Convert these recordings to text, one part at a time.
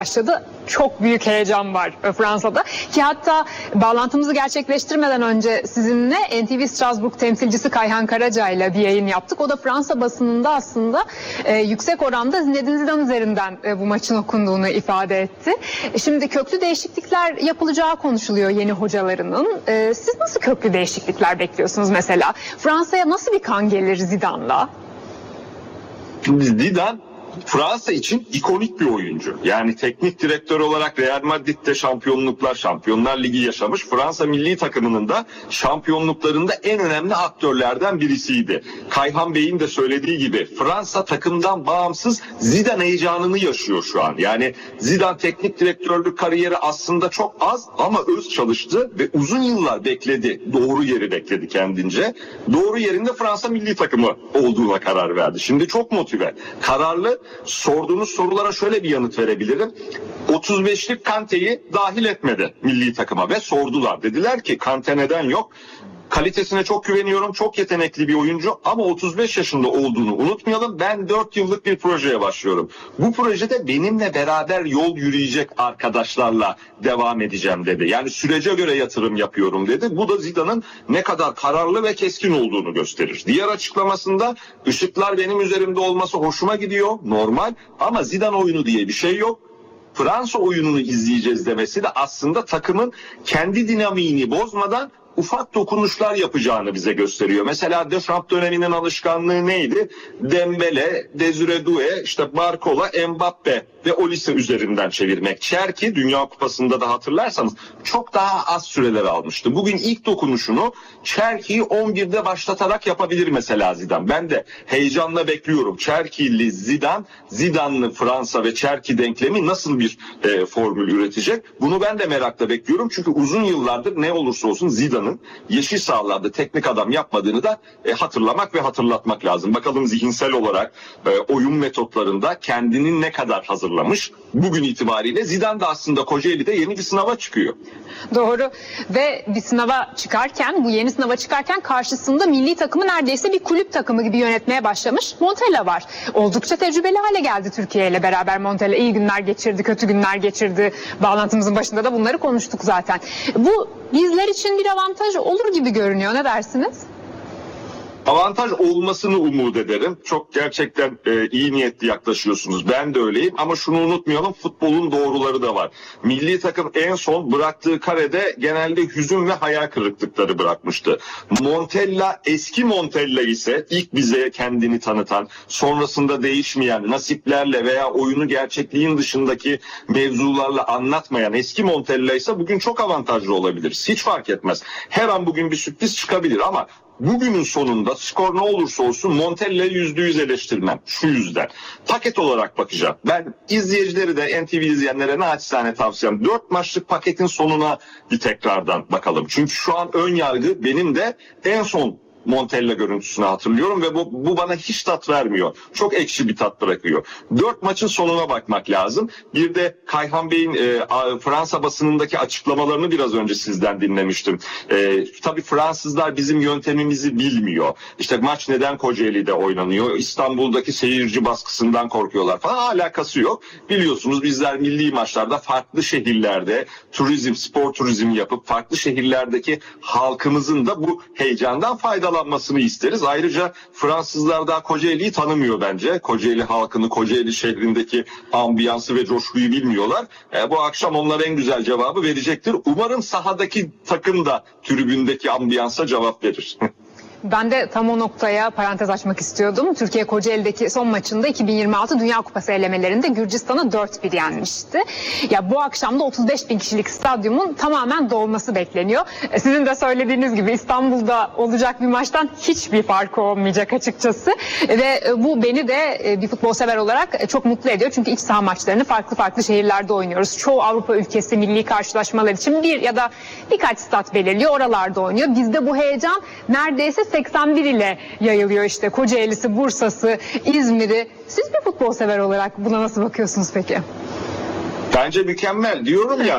başladı. Çok büyük heyecan var Fransa'da ki hatta bağlantımızı gerçekleştirmeden önce sizinle NTV Strasbourg temsilcisi Kayhan Karaca ile bir yayın yaptık. O da Fransa basınında aslında yüksek oranda Zinedine Zidane üzerinden bu maçın okunduğunu ifade etti. Şimdi köklü değişiklikler yapılacağı konuşuluyor yeni hocalarının. Siz nasıl köklü değişiklikler bekliyorsunuz mesela? Fransa'ya nasıl bir kan gelir Zidane'la? Zidane Fransa için ikonik bir oyuncu. Yani teknik direktör olarak Real Madrid'de şampiyonluklar, Şampiyonlar Ligi yaşamış. Fransa milli takımının da şampiyonluklarında en önemli aktörlerden birisiydi. Kayhan Bey'in de söylediği gibi Fransa takımdan bağımsız Zidane heyecanını yaşıyor şu an. Yani Zidane teknik direktörlük kariyeri aslında çok az ama öz çalıştı ve uzun yıllar bekledi. Doğru yeri bekledi kendince. Doğru yerinde Fransa milli takımı olduğuna karar verdi. Şimdi çok motive, kararlı. Sorduğunuz sorulara şöyle bir yanıt verebilirim. 35'lik Kante'yi dahil etmedi milli takıma ve sordular. Dediler ki Kante neden yok? Kalitesine çok güveniyorum. Çok yetenekli bir oyuncu ama 35 yaşında olduğunu unutmayalım. Ben 4 yıllık bir projeye başlıyorum. Bu projede benimle beraber yol yürüyecek arkadaşlarla devam edeceğim dedi. Yani sürece göre yatırım yapıyorum dedi. Bu da Zidane'ın ne kadar kararlı ve keskin olduğunu gösterir. Diğer açıklamasında ışıklar benim üzerimde olması hoşuma gidiyor. Normal ama Zidane oyunu diye bir şey yok. Fransa oyununu izleyeceğiz demesi de aslında takımın kendi dinamiğini bozmadan ufak dokunuşlar yapacağını bize gösteriyor. Mesela Deschamps döneminin alışkanlığı neydi? Dembele, Desire Doué, işte Barcola, Mbappe ve Olise üzerinden çevirmek. Cherki Dünya Kupası'nda da hatırlarsanız çok daha az süreler almıştı. Bugün ilk dokunuşunu Cherki'yi 11'de başlatarak yapabilir mesela Zidane. Ben de heyecanla bekliyorum. Cherki'li Zidane, Zidane'lı Fransa ve Cherki denklemi nasıl bir formül üretecek? Bunu ben de merakla bekliyorum. Çünkü uzun yıllardır ne olursa olsun Zidane'ın yeşil sahalarda teknik adam yapmadığını da hatırlamak ve hatırlatmak lazım. Bakalım zihinsel olarak oyun metotlarında kendini ne kadar hazırlamış. Bugün itibariyle Zidane de aslında Kocaeli'de yeni bir sınava çıkıyor. Doğru ve bir sınava çıkarken, bu yeni sınava çıkarken karşısında milli takımı neredeyse bir kulüp takımı gibi yönetmeye başlamış Montella var. Oldukça tecrübeli hale geldi Türkiye ile beraber. Montella iyi günler geçirdi, kötü günler geçirdi. Bağlantımızın başında da bunları konuştuk zaten. Bu bizler için bir avantaj olur gibi görünüyor. Ne dersiniz? Avantaj olmasını umut ederim. Çok gerçekten iyi niyetli yaklaşıyorsunuz. Ben de öyleyim ama şunu unutmayalım, futbolun doğruları da var. Milli takım en son bıraktığı karede genelde hüzün ve hayal kırıklıkları bırakmıştı. Montella eski Montella ise ilk bize kendini tanıtan, sonrasında değişmeyen, nasiplerle veya oyunu gerçekliğin dışındaki mevzularla anlatmayan eski Montella ise bugün çok avantajlı olabilir. Hiç fark etmez. Her an bugün bir sürpriz çıkabilir ama bugünün sonunda skor ne olursa olsun Montella'yı %100 eleştirmem. Şu yüzden. Paket olarak bakacağım. Ben izleyicileri de NTV izleyenlere naçizane tavsiyem. 4 maçlık paketin sonuna bir tekrardan bakalım. Çünkü şu an ön yargı benim de en son Montella görüntüsünü hatırlıyorum ve bu bana hiç tat vermiyor. Çok ekşi bir tat bırakıyor. 4 maçın sonuna bakmak lazım. Bir de Kayhan Bey'in Fransa basınındaki açıklamalarını biraz önce sizden dinlemiştim. Tabii Fransızlar bizim yöntemimizi bilmiyor. İşte maç neden Kocaeli'de oynanıyor? İstanbul'daki seyirci baskısından korkuyorlar falan. Alakası yok. Biliyorsunuz bizler milli maçlarda farklı şehirlerde turizm, spor turizmi yapıp farklı şehirlerdeki halkımızın da bu heyecandan faydalanmasını isteriz. Ayrıca Fransızlar daha Kocaeli'yi tanımıyor bence. Kocaeli halkını, Kocaeli şehrindeki ambiyansı ve coşkuyu bilmiyorlar. Bu akşam onlara en güzel cevabı verecektir. Umarım sahadaki takım da tribündeki ambiyansa cevap verir. Ben de tam o noktaya parantez açmak istiyordum. Türkiye Kocaeli'deki son maçında 2026 Dünya Kupası elemelerinde Gürcistan'a 4-1 yenmişti. Ya bu akşam da 35 bin kişilik stadyumun tamamen dolması bekleniyor. Sizin de söylediğiniz gibi İstanbul'da olacak bir maçtan hiçbir farkı olmayacak açıkçası. Ve bu beni de bir futbol sever olarak çok mutlu ediyor. Çünkü iç saha maçlarını farklı şehirlerde oynuyoruz. Çoğu Avrupa ülkesi milli karşılaşmalar için bir ya da birkaç stat belirliyor. Oralarda oynuyor. Bizde bu heyecan neredeyse 81 ile yayılıyor işte. Kocaeli'si, Bursa'sı, İzmir'i. Siz bir futbol sever olarak buna nasıl bakıyorsunuz peki? Bence mükemmel. Diyorum ya,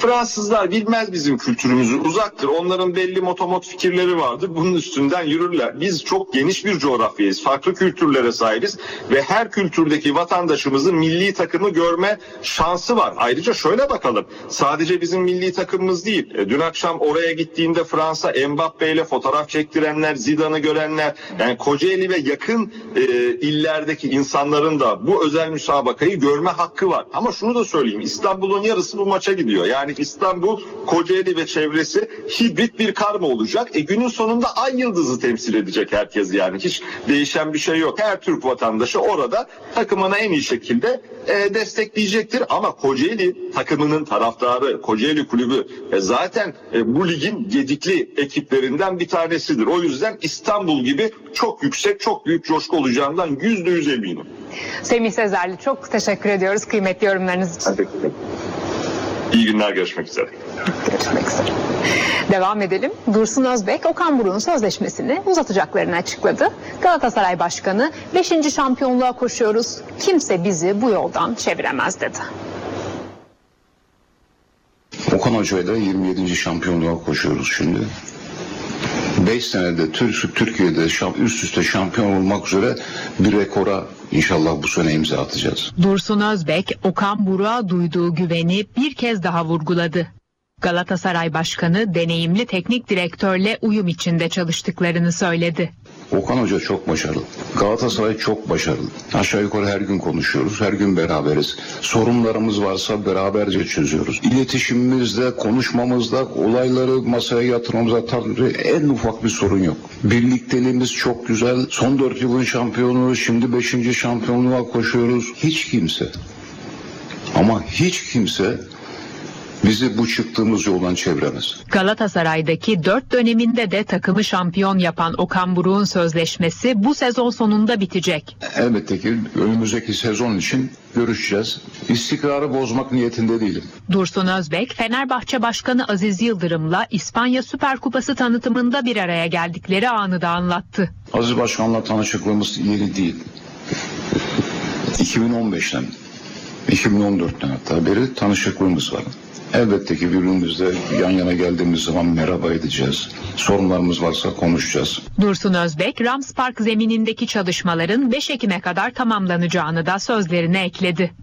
Fransızlar bilmez bizim kültürümüzü, uzaktır. Onların belli motomot fikirleri vardır. Bunun üstünden yürürler. Biz çok geniş bir coğrafyayız. Farklı kültürlere sahibiz ve her kültürdeki vatandaşımızın milli takımı görme şansı var. Ayrıca şöyle bakalım. Sadece bizim milli takımımız değil. Dün akşam oraya gittiğinde Fransa, Mbappe ile fotoğraf çektirenler, Zidane'ı görenler, yani Kocaeli ve yakın illerdeki insanların da bu özel müsabakayı görme hakkı var. Ama şunu da söyleyeyim. İstanbul'un yarısı bu maça gidiyor. Yani İstanbul, Kocaeli ve çevresi hibrit bir karma olacak. Günün sonunda ay yıldızı temsil edecek herkes yani. Hiç değişen bir şey yok. Her Türk vatandaşı orada takımına en iyi şekilde destekleyecektir. Ama Kocaeli takımının taraftarı, Kocaeli kulübü zaten bu ligin gedikli ekiplerinden bir tanesidir. O yüzden İstanbul gibi çok yüksek, çok büyük coşku olacağından %100 eminim. Semih Sezerli, çok teşekkür ediyoruz kıymetli yorumlarınız için. Teşekkür ederim. İyi günler, görüşmek üzere. Görüşmek üzere. Devam edelim. Dursun Özbek, Okan Buruk'un sözleşmesini uzatacaklarını açıkladı. Galatasaray Başkanı 5. şampiyonluğa koşuyoruz. Kimse bizi bu yoldan çeviremez dedi. Okan Hoca ile 27. şampiyonluğa koşuyoruz şimdi. 5 senede Türkiye'de üst üste şampiyon olmak üzere bir rekora inşallah bu sene imza atacağız. Dursun Özbek, Okan Buruk'a duyduğu güveni bir kez daha vurguladı. Galatasaray Başkanı deneyimli teknik direktörle uyum içinde çalıştıklarını söyledi. Okan Hoca çok başarılı. Galatasaray çok başarılı. Aşağı yukarı her gün konuşuyoruz, her gün beraberiz. Sorunlarımız varsa beraberce çözüyoruz. İletişimimizde, konuşmamızda, olayları masaya yatırmamızda tabii en ufak bir sorun yok. Birlikteliğimiz çok güzel. Son 4 yılın şampiyonu, şimdi 5. şampiyonluğa koşuyoruz. Hiç kimse, ama hiç kimse bizi bu çıktığımız yoldan çeviremez. Galatasaray'daki 4 döneminde de takımı şampiyon yapan Okan Buruk'un sözleşmesi bu sezon sonunda bitecek. Elbette ki önümüzdeki sezon için görüşeceğiz. İstikrarı bozmak niyetinde değilim. Dursun Özbek, Fenerbahçe Başkanı Aziz Yıldırım'la İspanya Süper Kupası tanıtımında bir araya geldikleri anı da anlattı. Aziz Başkan'la tanışıklığımız yeni değil. 2015'ten, 2014'ten hatta beri tanışıklığımız var. Elbette ki birbirimizle yan yana geldiğimiz zaman merhaba edeceğiz. Sorunlarımız varsa konuşacağız. Dursun Özbek, Rams Park zeminindeki çalışmaların 5 Ekim'e kadar tamamlanacağını da sözlerine ekledi.